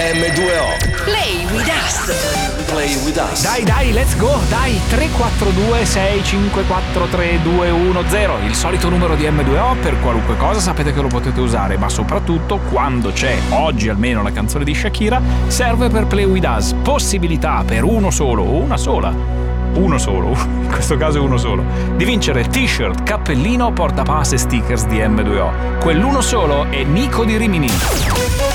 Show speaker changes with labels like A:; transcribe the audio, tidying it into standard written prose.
A: M2O.
B: Play with us.
A: Play with us.
C: Dai, let's go, dai, 342 654 3210, il solito numero di M2O, per qualunque cosa sapete che lo potete usare, ma soprattutto quando c'è, oggi almeno, la canzone di Shakira, serve per Play with us, possibilità per uno solo o una sola, in questo caso uno solo, di vincere t-shirt, cappellino, portapass e stickers di M2O. Quell'uno solo è Nico di Rimini.